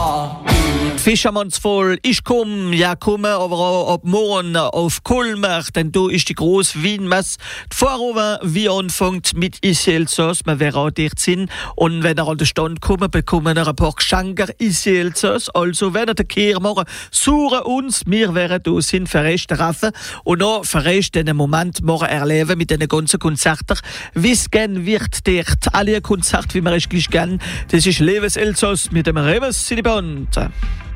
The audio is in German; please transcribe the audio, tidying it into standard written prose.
Fischermannsvoll, ich komme, aber auch ab morgen auf Kulmer, denn da ist die große Wienmesse. Die Vorrufe, wie anfängt mit Isielsos, man wäre auch dort sind. Und wenn er an den Stand kommt, bekommen wir ein paar Geschenke Isielsos. Also, wenn er den Kehr machen, suchen uns, wir wären da sind für recht treffen und noch für recht den Moment morgen erleben mit den ganzen Konzerten. Wie es gehen wird, dort alle Konzerte, wie man es gern, das ist Leves Elsass mit dem Reves Siniband.